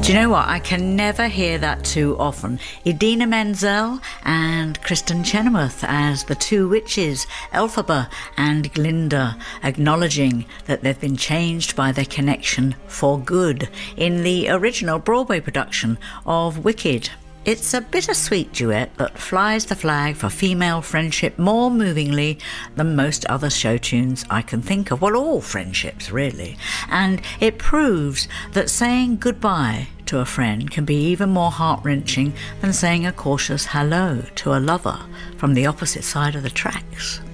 Do you know what? I can never hear that too often. Idina Menzel and Kristen Chenoweth as the two witches, Elphaba and Glinda, acknowledging that they've been changed by their connection for good in the original Broadway production of Wicked. It's a bittersweet duet that flies the flag for female friendship more movingly than most other show tunes I can think of. Well, all friendships, really. And it proves that saying goodbye to a friend can be even more heart-wrenching than saying a cautious hello to a lover from the opposite side of the tracks.